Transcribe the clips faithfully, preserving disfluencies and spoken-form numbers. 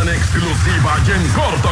en exclusiva y en corto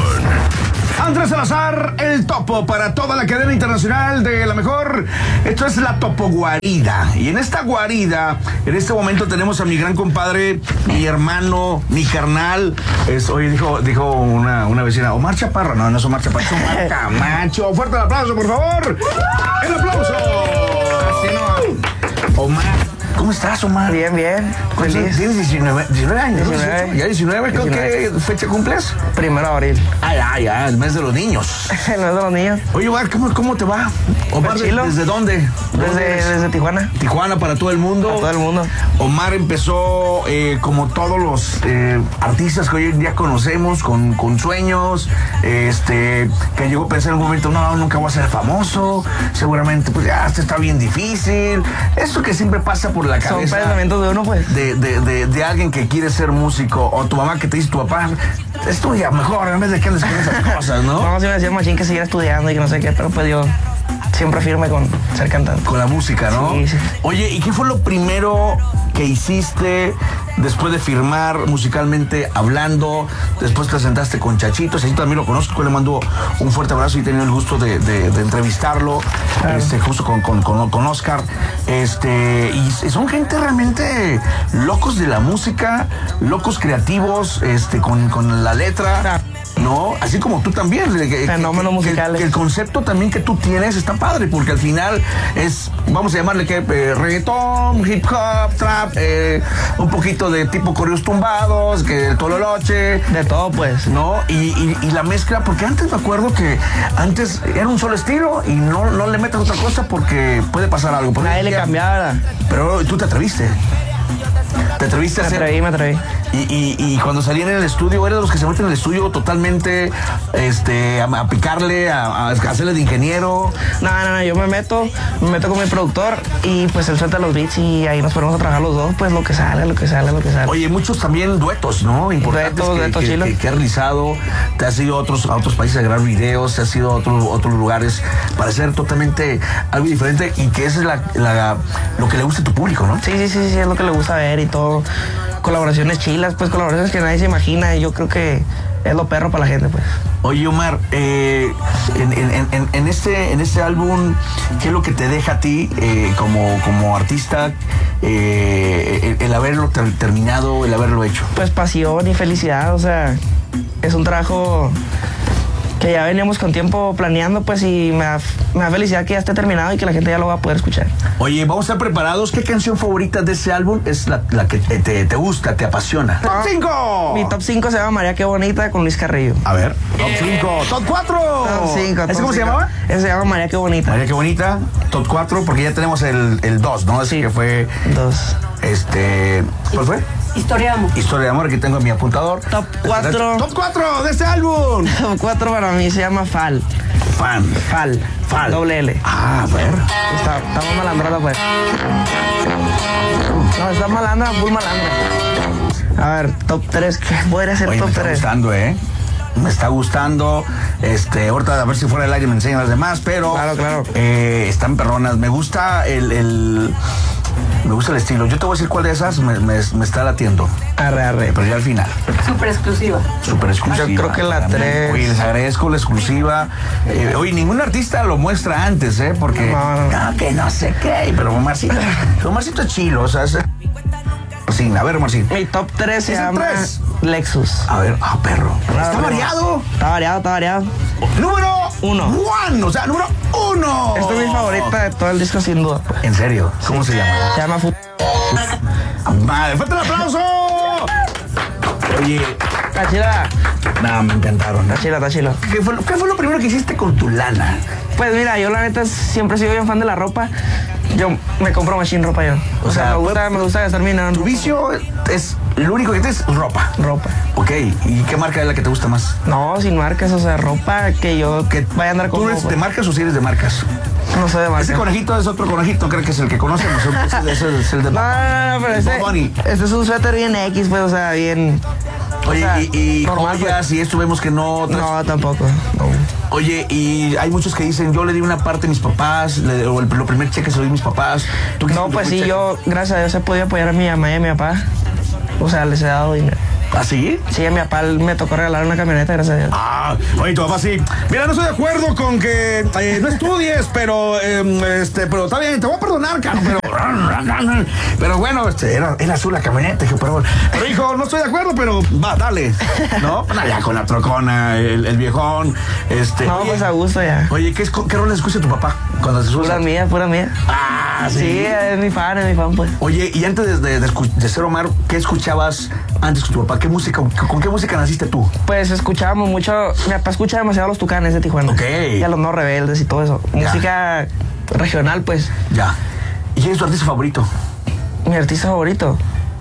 con Andrés Salazar, el topo para toda la cadena internacional de la mejor. Esto es la Topo Guarida. Y en esta guarida, en este momento tenemos a mi gran compadre, mi hermano, mi carnal. Es, oye, dijo, dijo una, una vecina, Omar Chaparro. No, no es Omar Chaparro, es Omar Camacho. Fuerte el aplauso, por favor. ¡El aplauso! Así no. Omar. ¿Cómo estás, Omar? Bien, bien. Feliz. Tienes diecinueve, diecinueve años. diecinueve. ¿Ya diecinueve? ¿Qué fecha cumples? Primero de abril. Ah, ya, ya, el mes de los niños. El mes de los niños. Oye, Omar, ¿cómo, cómo te va? Omar, chilo. ¿desde dónde? ¿Dónde Desde, desde Tijuana. Tijuana para todo el mundo. Para todo el mundo. Omar empezó eh, como todos los eh, artistas que hoy en día conocemos, con, con sueños, este, que llegó a pensar en un momento, no, nunca voy a ser famoso, seguramente, pues ya, esto está bien difícil. Eso que siempre pasa por la cabeza. Son pensamientos de uno, pues. De, de, de, de alguien que quiere ser músico, o tu mamá que te dice, tu papá, estudia mejor en vez de que andes con esas cosas, ¿no? No, sí me decía Machín que siguiera estudiando y que no sé qué, pero pues yo siempre firme con ser cantante. Con la música, ¿no? Sí, sí. Oye, ¿y qué fue lo primero que hiciste después de firmar musicalmente hablando? Después te sentaste con Chachito. Chachito también lo conozco, le mando un fuerte abrazo y he tenido el gusto de, de, de entrevistarlo, claro. este, justo con, con, con, con Oscar. Este, y son gente realmente locos de la música, locos creativos, este, con, con la letra. No, así como tú también. Fenómenos musicales. Que el concepto también que tú tienes está padre, porque al final es, vamos a llamarle que eh, reggaetón, hip hop, trap, eh, un poquito de tipo corridos tumbados, que el tololoche. De todo, pues. ¿No? Y, y, y la mezcla, porque antes me acuerdo que antes era un solo estilo y no, no le metas otra cosa porque puede pasar algo. Porque nadie le cambiaba. Pero tú te atreviste. ¿Te atreviste a hacer? Me atreví, me atreví. Y, y, y cuando salí en el estudio, eres de los que se meten en el estudio totalmente este, a, a picarle, a, a hacerle de ingeniero. No, no, no, yo me meto, me meto con mi productor y pues él suelta los beats y ahí nos ponemos a trabajar los dos, pues lo que sale, lo que sale, lo que sale. Oye, muchos también duetos, ¿no? Importantes duetos, que, duetos que, chilos. Que, que has realizado, te has ido a otros, a otros países a grabar videos, te has ido a otros, otros lugares para hacer totalmente algo diferente y que eso es la, la, lo que le gusta a tu público, ¿no? Sí, sí, sí, sí, es lo que le gusta ver y todo. Colaboraciones chilas, pues colaboraciones que nadie se imagina y yo creo que es lo perro para la gente, pues. Oye, Omar, eh, en, en, en, en, este, en este álbum, ¿qué es lo que te deja a ti eh, como, como artista eh, el, el haberlo ter terminado, el haberlo hecho? Pues pasión y felicidad, o sea, es un trabajo que ya veníamos con tiempo planeando, pues, y me da, me da felicidad que ya esté terminado y que la gente ya lo va a poder escuchar. Oye, vamos a estar preparados. ¿Qué canción favorita de ese álbum es la, la que te, te, te gusta, te apasiona? ¡Top cinco! Mi top cinco se llama María Qué Bonita con Luis Carrillo. A ver, top cinco. ¡Top cuatro! Top cinco. ¿Ese cómo se llamaba? Ese se llama María Qué Bonita. María Qué Bonita, top cuatro, porque ya tenemos el, el dos, ¿no? Así sí, que fue... dos. Este... ¿Cuál fue? Historia de amor. Historia de amor, aquí tengo mi apuntador. Top cuatro. Top cuatro de este álbum. Top cuatro para mí se llama Fal. Fan. Fal. Fal. Doble L. Ah, a ver. Está, estamos malandrota, pues. No, está malandra, full malandra. A ver, top tres. ¿Qué podría ser Oye, top me está tres? gustando, ¿eh? Me está gustando. Este, ahorita a ver si fuera el aire me enseñan las demás, pero. Claro, claro. Eh, están perronas. Me gusta el, el. Me gusta el estilo. Yo te voy a decir cuál de esas me, me, me está latiendo. Arre, arre. Pero ya al final. Súper exclusiva. Súper exclusiva. Yo creo que la tres. Oye, les agradezco la exclusiva. Eh, oye, ningún artista lo muestra antes, ¿eh? Porque. No, no. no que no sé qué. Pero Omarcito. Omarcito es chilo, o sea. Es... Sí, a ver, Omarcito. Mi top tres se ¿Es el llama tres? Lexus. A ver, ah, perro. Claro, Está pero- variado. Está variado, está variado. Número Uno. One, o sea, número uno. Esta es mi favorita de todo el disco, sin duda. pues. ¿En serio? ¿Cómo se llama? Se llama Fu... Vale, fuerte el aplauso. Oye, Está chila, nada, me encantaron. está chila, está chila. ¿Qué fue, ¿Qué fue lo primero que hiciste con tu lana? Pues mira, yo la neta siempre he sido bien fan de la ropa. Yo me compro machine ropa yo. O, O sea, sea, me gusta, me gusta gastar mi dinero en Tu vicio es, lo único que tienes es ropa. ropa. Ok, ¿y qué marca es la que te gusta más? No, sin marcas, o sea, ropa que yo que vaya a andar con. ¿Tú eres de marcas o si eres de marcas? No sé de marcas. Ese conejito es otro conejito, creo que es el que conocemos. Ese, ese es el de... No, no, no, pero este, Bob Bunny. este es un suéter bien X, pues, o sea, bien. o Oye, sea, y, y normal, joyas pues. y esto vemos que no... No, tampoco. No. Oye, y hay muchos que dicen, yo le di una parte a mis papás, le, o el, lo primer cheque se lo di a mis papás. ¿Tú qué No, hiciste pues con sí, el cheque? yo, gracias a Dios, he podido apoyar a mi mamá y a mi papá. O sea, les he dado dinero. ¿Ah, sí? Sí, a mi papá me tocó regalar una camioneta, gracias a Dios. Ah, oye, tu papá sí. Mira, no estoy de acuerdo con que eh, no estudies, pero eh, este, pero está bien, te voy a perdonar, caro, pero pero bueno, este, era, era azul la camioneta, dije, pero, pero hijo, no estoy de acuerdo, pero va, dale. ¿No? Pues, ya con la trocona, el, el viejón, este. No, oye, pues a gusto ya. Oye, ¿qué, qué roles escucha tu papá cuando se sube? Pura mía, pura mía. Ah, sí. Sí, es mi fan, es mi fan, pues. Oye, y antes de, de, de, de ser Omar, ¿qué escuchabas antes con tu papá? ¿Qué música, con qué música naciste tú? Pues escuchábamos mucho, mi papá escucha demasiado a los Tucanes de Tijuana. Ok. Y a los No Rebeldes y todo eso. Ya. Música regional, pues. Ya. ¿Y quién es tu artista favorito? Mi artista favorito.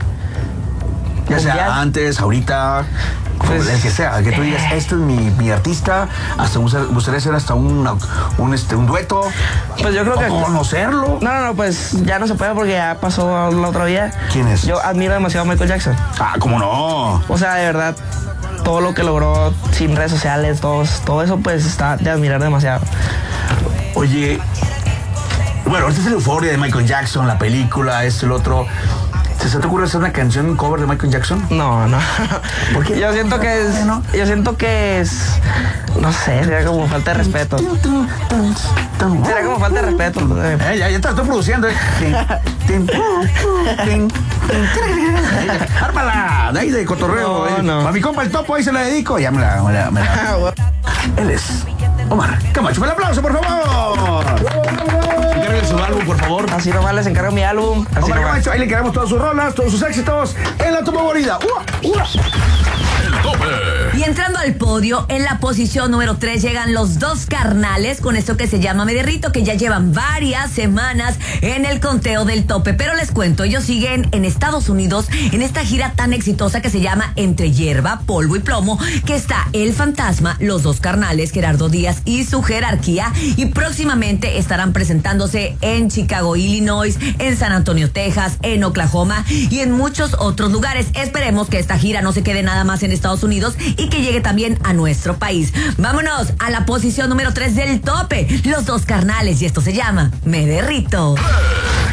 Ya sea Mundial. antes, ahorita, Pues, el que sea, que tú digas, este es mi, mi artista, hasta me gustaría hacer hasta un, un, este, un dueto. Pues yo creo o que... conocerlo. No, no, no, pues ya no se puede porque ya pasó la otra día. ¿Quién es? Yo admiro demasiado a Michael Jackson. Ah, ¿cómo no? O sea, de verdad, todo lo que logró sin redes sociales, todo, todo eso, pues está de admirar demasiado. Oye, bueno, ahorita es la euforia de Michael Jackson, la película, esto y lo otro. ¿Se te ocurre hacer una canción, un cover de Michael Jackson? No, no. ¿Por qué? Yo siento que es... Yo siento que es... No sé, sería como falta de respeto. Sería como falta de respeto. Eh, ya, ya te estoy produciendo. Eh. Tin, tin, tin, tin, tin. Ármala, de ahí de cotorreo. No, eh. no. A mi compa el Topo, ahí se la dedico. Ya me la... Me la, me la. Él es Omar Camacho. Un aplauso, por favor. Encárguele su álbum, por favor. Así nomás les encargo mi álbum. Así Omar nomás. Camacho, ahí le quedamos todas sus rolas, todos sus éxitos en la Topo Bonita. ¡Ua, ua! El tope. Y entrando al podio, en la posición número tres llegan los Dos Carnales con esto que se llama Me Derrito, que ya llevan varias semanas en el conteo del tope. Pero les cuento, ellos siguen en Estados Unidos en esta gira tan exitosa que se llama Entre Hierba, Polvo y Plomo, que está El Fantasma, los Dos Carnales, Gerardo Díaz y su jerarquía. Y próximamente estarán presentándose en Chicago, Illinois, en San Antonio, Texas, en Oklahoma y en muchos otros lugares. Esperemos que esta gira no se quede nada más en Estados Unidos y que llegue también a nuestro país. Vámonos a la posición número tres del tope, los Dos Carnales, y esto se llama Me Derrito.